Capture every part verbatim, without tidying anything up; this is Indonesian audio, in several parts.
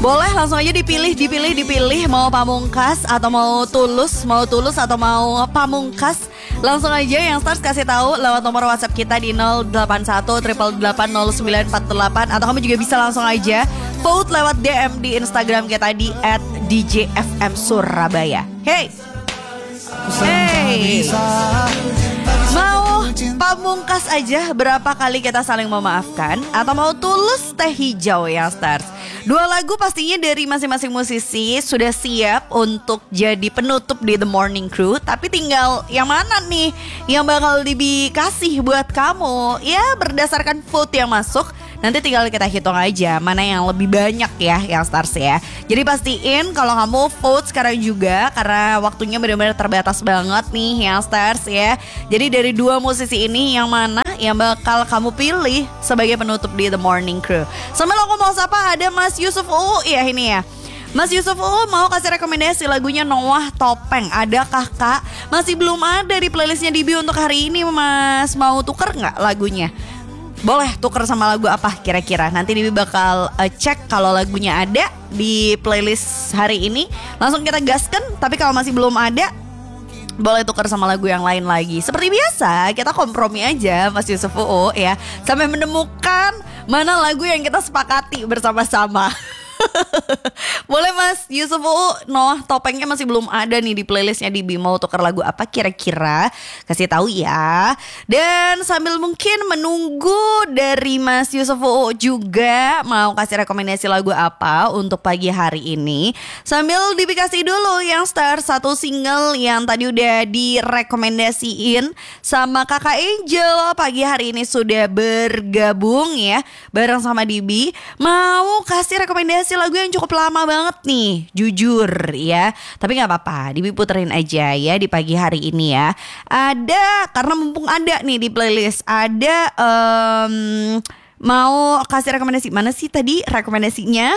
Boleh langsung aja dipilih, dipilih, dipilih. Mau Pamungkas atau mau Tulus, mau Tulus atau mau Pamungkas. Langsung aja yang stars kasih tahu lewat nomor WhatsApp kita di nol delapan satu delapan delapan nol sembilan empat delapan. Atau kamu juga bisa langsung aja vote lewat D M di Instagram kita di at D J F M Surabaya. Hey, hey, mau Pamungkas aja berapa kali kita saling memaafkan, atau mau Tulus Teh Hijau ya stars? Dua lagu pastinya dari masing-masing musisi sudah siap untuk jadi penutup di The Morning Crew. Tapi tinggal yang mana nih yang bakal dikasih buat kamu? Ya berdasarkan vote yang masuk, nanti tinggal kita hitung aja mana yang lebih banyak ya yang stars ya. Jadi pastiin kalau kamu vote sekarang juga, karena waktunya benar-benar terbatas banget nih yang stars ya. Jadi dari dua musisi ini yang mana yang bakal kamu pilih sebagai penutup di The Morning Crew? Sambil aku mau sapa ada Mas Yusuf U ya ini ya. Mas Yusuf U mau kasih rekomendasi lagunya Noah Topeng. Adakah Kak? Masih belum ada di playlistnya Dibi untuk hari ini Mas. Mau tuker gak lagunya? Boleh tuker sama lagu apa kira-kira? Nanti Dibi bakal uh, cek kalau lagunya ada di playlist hari ini. Langsung kita gaskan. Tapi kalau masih belum ada, boleh tuker sama lagu yang lain lagi. Seperti biasa kita kompromi aja Mas Yusuf U ya, sampai menemukan mana lagu yang kita sepakati bersama-sama. Boleh Mas Yusuf U, Noah Topengnya masih belum ada nih di playlistnya di Dibi. Mau tuker lagu apa kira-kira? Kasih tahu ya. Dan sambil mungkin menunggu dari Mas Yusuf U juga mau kasih rekomendasi lagu apa untuk pagi hari ini, sambil Dibi kasih dulu yang start satu single yang tadi udah direkomendasiin sama Kakak Angel. Pagi hari ini sudah bergabung ya bareng sama Dibi. Mau kasih rekomendasi lagu yang cukup lama banget nih, jujur ya. Tapi gak apa-apa, Dibi puterin aja ya di pagi hari ini ya. Ada, karena mumpung ada nih di playlist, ada um, mau kasih rekomendasi. Mana sih tadi rekomendasinya?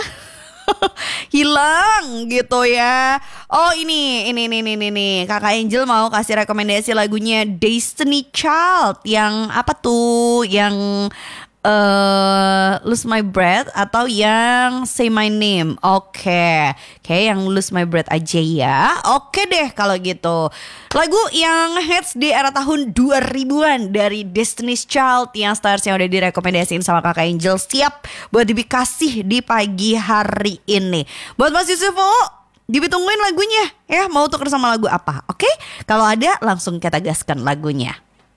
Hilang gitu ya. Oh ini, ini, ini, ini, ini. Kakak Angel mau kasih rekomendasi lagunya Destiny Child. Yang apa tuh? Yang Uh, Lose My Breath atau yang Say My Name. Oke, okay. Kayak yang Lose My Breath aja ya. Oke okay deh kalau gitu. Lagu yang hits di era tahun dua ribuan dari Destiny's Child yang stars yang udah direkomendasiin sama Kakak Angel, siap buat dikasih di pagi hari ini. Buat Mas Yusuf, Dibi tungguin lagunya ya. Mau tuker sama lagu apa? Oke okay? Kalau ada langsung kita gaskan lagunya.